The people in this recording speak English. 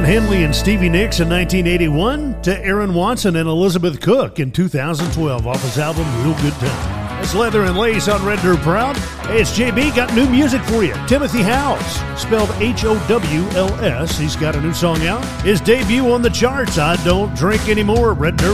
Henley and Stevie Nicks in 1981 to Aaron Watson and Elizabeth Cook in 2012 off his album Real Good Time. It's Leather and Lace on Red Dirt Proud. Hey, it's JB, got new music for you. Timothy Howells, spelled Howls. He's got a new song out. His debut on the charts, I Don't Drink Anymore, Red Dirt